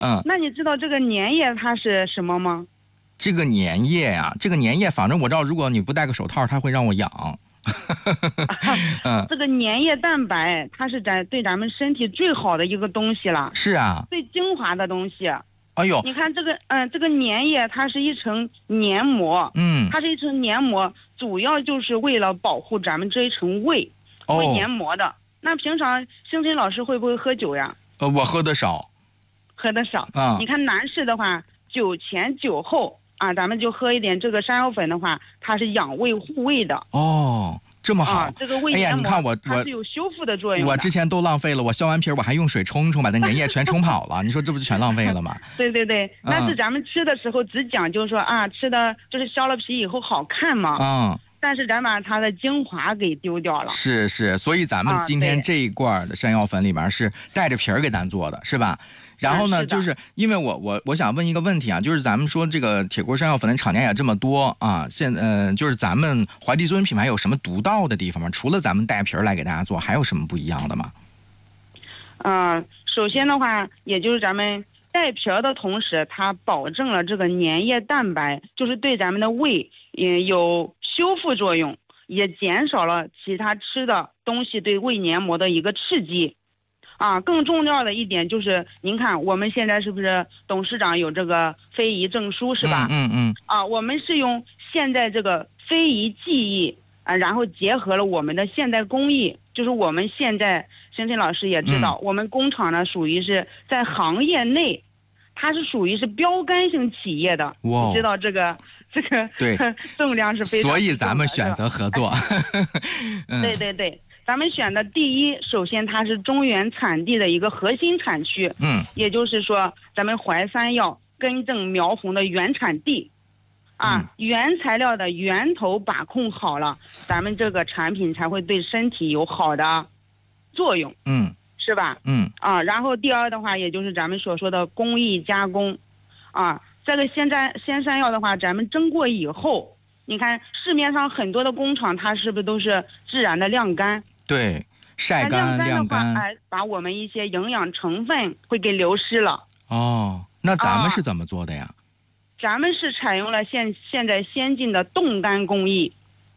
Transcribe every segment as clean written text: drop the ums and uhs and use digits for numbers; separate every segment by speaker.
Speaker 1: 那你知道这个粘液它是什么吗？
Speaker 2: 这个粘液呀，这个粘液，反正我知道，如果你不戴个手套，它会让我痒。
Speaker 1: 这个粘液蛋白，它是对咱们身体最好的一个东西了。
Speaker 2: 是啊，
Speaker 1: 最精华的东西。
Speaker 2: 哎呦，
Speaker 1: 你看这个，这个粘液它是一层黏膜，它是一层黏膜，主要就是为了保护咱们这一层胃黏膜的。那平常星辰老师会不会喝酒呀？
Speaker 2: 我喝的少。
Speaker 1: 喝的少。你看男士的话，酒前酒后啊，咱们就喝一点这个山药粉的话，它是养胃护胃的。
Speaker 2: 这么好，
Speaker 1: 这个胃黏膜，
Speaker 2: 你看
Speaker 1: 它是有修复的作用的。
Speaker 2: 我之前都浪费了，我削完皮我还用水冲冲，把那粘液全冲跑了。你说这不就全浪费了吗？
Speaker 1: 对，那是咱们吃的时候只讲究说啊，吃的就是削了皮以后好看嘛。但是咱把它的精华给丢掉了。是，
Speaker 2: 所以咱们今天这一罐的山药粉里边是带着皮儿给咱做的，是吧？然后呢，就是因为我想问一个问题啊，就是咱们说这个铁锅山药粉的厂家也这么多啊，就是咱们怀帝尊品牌有什么独到的地方吗？除了咱们带皮儿来给大家做，还有什么不一样的吗？
Speaker 1: 首先的话，也就是咱们带皮儿的同时，它保证了这个粘液蛋白，就是对咱们的胃也有修复作用，也减少了其他吃的东西对胃黏膜的一个刺激。更重要的一点就是，您看我们现在是不是董事长有这个非遗证书是吧？我们是用现在这个非遗技艺然后结合了我们的现代工艺，就是我们现在星辰老师也知道，我们工厂呢属于是在行业内，它是属于是标杆性企业的，你知道这个
Speaker 2: 对
Speaker 1: 重量是非常，
Speaker 2: 所以咱们选择合作。
Speaker 1: 对。咱们选的第一，首先它是中原产地的一个核心产区，也就是说咱们淮山药根正苗红的原产地，原材料的源头把控好了，咱们这个产品才会对身体有好的作用，是吧？然后第二的话，也就是咱们所说的工艺加工，这个鲜山药的话，咱们蒸过以后，你看市面上很多的工厂，它是不是都是自然的晾干？
Speaker 2: 对，晒干晾干，
Speaker 1: 把我们一些营养成分会给流失了。
Speaker 2: 那咱们是怎么做的呀？
Speaker 1: 咱们是采用了现在先进的冻干工艺。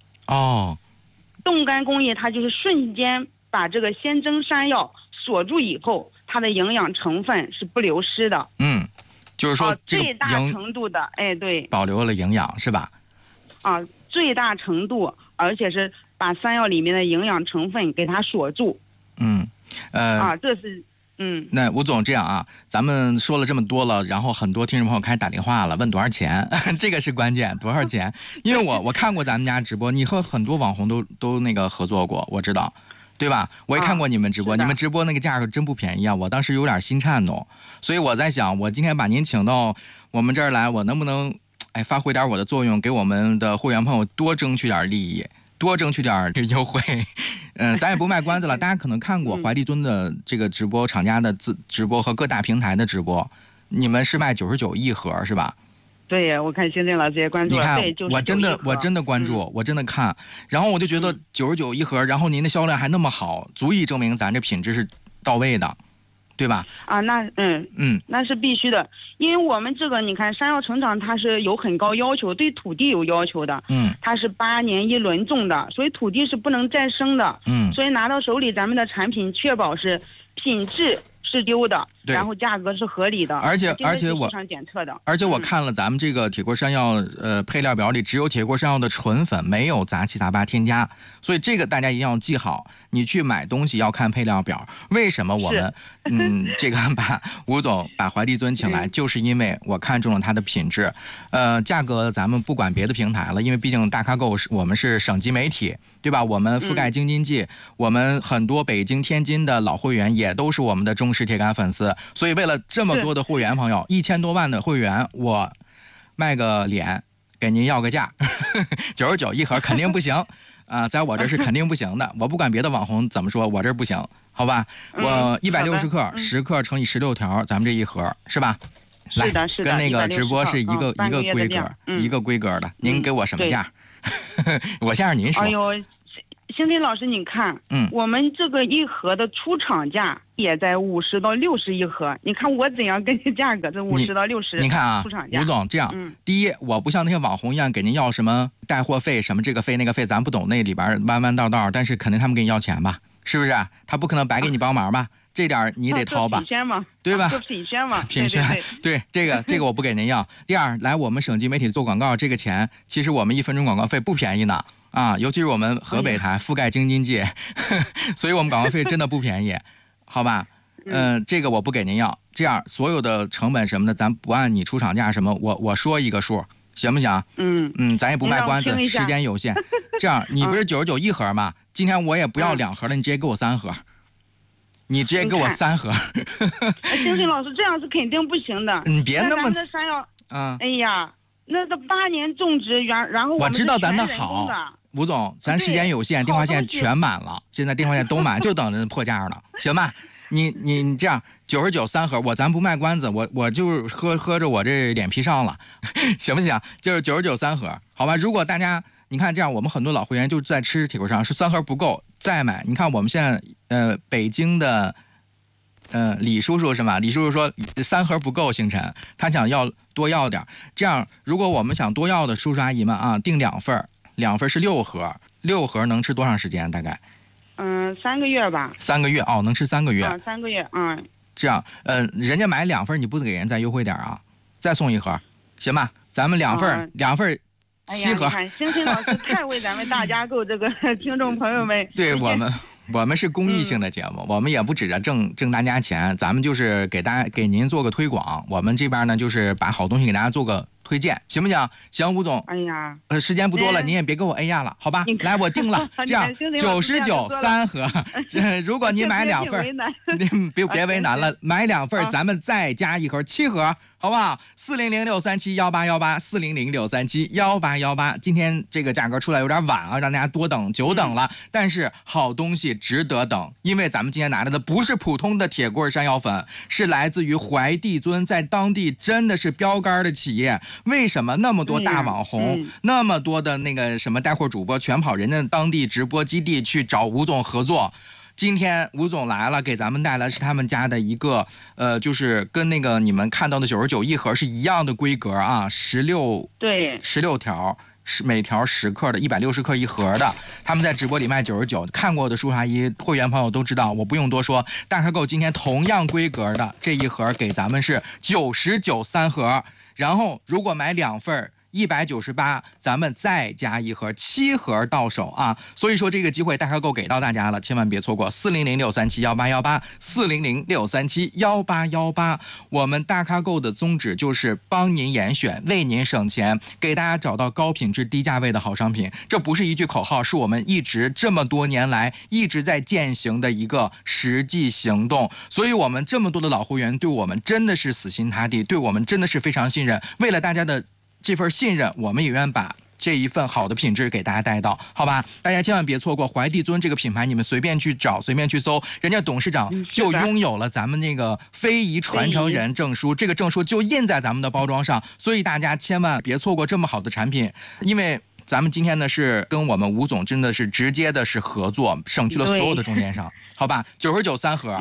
Speaker 1: 冻干工艺它就是瞬间把这个鲜蒸山药锁住以后，它的营养成分是不流失的。
Speaker 2: 就是说
Speaker 1: 最大程度的，对，
Speaker 2: 保留了营养是吧？
Speaker 1: 最大程度，而且是把山药里面的营养成分给它锁住。这是
Speaker 2: 那吴总这样啊，咱们说了这么多了，然后很多听众朋友开始打电话了，问多少钱？这个是关键，多少钱？因为我看过咱们家直播，你和很多网红都那个合作过，我知道，对吧？我也看过你们直播，你们直播那个价格真不便宜啊，我当时有点心颤动，所以我在想，我今天把您请到我们这儿来，我能不能发挥点我的作用，给我们的会员朋友多争取点利益，多争取点优惠。咱也不卖关子了，大家可能看过怀帝尊的这个直播，厂家的直播和各大平台的直播，你们是卖99一盒是吧？
Speaker 1: 对，我看星辰老师也关注了。
Speaker 2: 你看，我真的关注，我真的看，然后我就觉得99一盒，然后您的销量还那么好，足以证明咱这品质是到位的。对吧？
Speaker 1: 那是必须的，因为我们这个你看山药成长它是有很高要求，对土地有要求的，它是8年一轮种的，所以土地是不能再生的，所以拿到手里咱们的产品确保是品质是丢的，然后价格是合理的，
Speaker 2: 而且我
Speaker 1: 市场检测的，
Speaker 2: 而且我看了咱们这个铁锅山药配料表里只有铁锅山药的纯粉，没有杂七杂八添加，所以这个大家一定要记好，你去买东西要看配料表。为什么我们这个把吴总把怀帝尊请来，就是因为我看中了它的品质，价格咱们不管别的平台了，因为毕竟大咖购我们是省级媒体，对吧？我们覆盖京津冀，我们很多北京、天津的老会员也都是我们的忠实铁杆粉丝，所以为了这么多的会员朋友，1000多万的会员，我卖个脸给您要个价，99一盒肯定不行啊，在我这是肯定不行的，我不管别的网红怎么说，我这不行，好吧？我160克，10克乘以16条，咱们这一盒是吧？来，跟那个直播是一个规格，一个规格的，您给我什么价？我先让您说。
Speaker 1: 星星老师，你看，我们这个一盒的出厂价也在50到60一盒。你看我怎样根据价格，这50到60。
Speaker 2: 你看啊，
Speaker 1: 出厂价。
Speaker 2: 吴总这样，第一，我不像那些网红一样给您要什么带货费、什么这个费那个费，咱不懂那里边弯弯道道，但是肯定他们给你要钱吧，是不是？他不可能白给你帮忙吧？这点你得掏吧，对吧？
Speaker 1: 做品宣嘛，
Speaker 2: 品宣，对这个我不给您要。第二，来我们省级媒体做广告，这个钱其实我们1分钟广告费不便宜呢。啊，尤其是我们河北台覆盖京津冀，所以我们广告费真的不便宜，好吧？这个我不给您要。这样所有的成本什么的，咱不按你出厂价什么，我说一个数，行不行？咱也不卖关子，时间有限。这样，你不是99一盒吗？今天我也不要2盒了，你直接给我3盒。你直接给我3盒。
Speaker 1: 星星老师，这样是肯定不行的。
Speaker 2: 你别那么
Speaker 1: 咱山药，哎呀，那个8年种植，然后
Speaker 2: 我知道咱的好。吴总，咱时间有限，电话线全满了，现在电话线都满，就等着破价了，行吧？你这样99 3盒，咱不卖关子，我就喝着我这脸皮上了，行不行？就是99 3盒，好吧？如果大家你看这样，我们很多老会员就在吃铁锅上，是3盒不够再买。你看我们现在北京的李叔叔是吗？李叔叔说3盒不够，星辰他想要多要点。这样如果我们想多要的叔叔阿姨们啊，订2份。2份是6盒，6盒能吃多长时间？大概
Speaker 1: ？3个月吧。
Speaker 2: 3个月哦，能吃3个月。
Speaker 1: 3个月，
Speaker 2: 这样，人家买2份，你不给人再优惠点啊？再送1盒，行吧？咱们2份，2份7盒。
Speaker 1: 哎呀，星星老师太为咱们大家购这个听众朋友们。
Speaker 2: 对我们是公益性的节目，我们也不指着挣大家钱，咱们就是给您做个推广。我们这边呢，就是把好东西给大家做个推荐，行不行？行，吴总。
Speaker 1: 哎呀，
Speaker 2: 时间不多了，您也别给我哎呀了，好吧？来，我定了，这样99 3盒。如果您买2份，您别为难了，买2份，咱们再加1盒，7盒。好不好？4006371818，4006371818。今天这个价格出来有点晚啊，让大家多等久等了。但是好东西值得等，因为咱们今天拿来的不是普通的铁棍山药粉，是来自于怀帝尊，在当地真的是标杆的企业。为什么那么多大网红，那么多的那个什么带货主播全跑人家当地直播基地去找吴总合作？今天吴总来了，给咱们带来是他们家的一个就是跟那个你们看到的99一盒是一样的规格啊，16条，每条10克的，160克一盒的。他们在直播里卖99，看过的叔叔阿姨会员朋友都知道，我不用多说。大开购今天同样规格的这一盒给咱们是99 3盒，然后如果买2份198，咱们再加1盒，7盒到手啊！所以说这个机会大开购给到大家了，千万别错过。4006371818，4006371818。我们大开购的宗旨就是帮您严选，为您省钱，给大家找到高品质低价位的好商品。这不是一句口号，是我们一直这么多年来一直在践行的一个实际行动。所以我们这么多的老会员对我们真的是死心塌地，对我们真的是非常信任。为了大家的这份信任，我们也愿把这一份好的品质给大家带到，好吧？大家千万别错过怀帝尊这个品牌，你们随便去找，随便去搜，人家董事长就拥有了咱们那个非遗传承人证书，这个证书就印在咱们的包装上，所以大家千万别错过这么好的产品，因为咱们今天呢是跟我们吴总真的是直接的是合作，省去了所有的中间商，好吧？99 3盒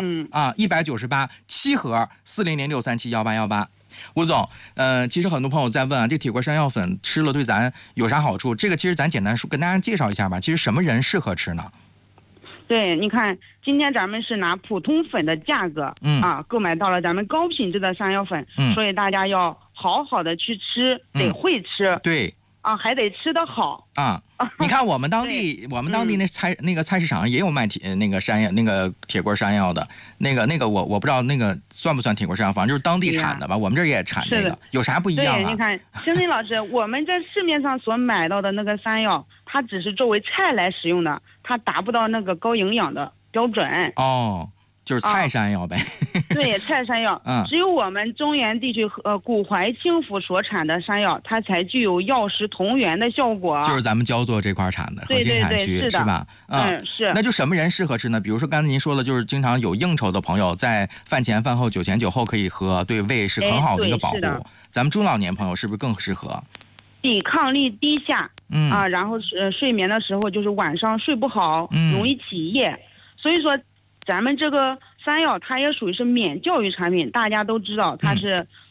Speaker 2: ，198 7盒，4006371818。吴总，其实很多朋友在问啊，这铁棍山药粉吃了对咱有啥好处？这个其实咱简单说跟大家介绍一下吧。其实什么人适合吃呢？
Speaker 1: 对，你看今天咱们是拿普通粉的价格，购买到了咱们高品质的山药粉，所以大家要好好的去吃，得会吃，
Speaker 2: 对。
Speaker 1: 还得吃得好
Speaker 2: 啊！你看我们当地那个菜市场也有卖那个山药，那个铁棍山药的，那个我不知道那个算不算铁棍山药，反正就是当地产的吧。我们这儿也产这个，有啥不一样啊？
Speaker 1: 对，你看，星星老师，我们在市面上所买到的那个山药，它只是作为菜来使用的，它达不到那个高营养的标准。
Speaker 2: 哦。就是菜山药呗，
Speaker 1: 对，菜山药，只有我们中原地区和古淮清府所产的山药，它才具有药食同源的效果。
Speaker 2: 就是咱们焦作这块产的核心产区，是吧？
Speaker 1: 是。
Speaker 2: 那就什么人适合吃呢？比如说刚才您说的，就是经常有应酬的朋友，在饭前饭后、酒前酒后可以喝，对胃是很好的一个保护。咱们中老年朋友是不是更适合？
Speaker 1: 抵抗力低下，然后睡眠的时候就是晚上睡不好，容易起夜。所以说，咱们这个山药它也属于是免教育产品，大家都知道它是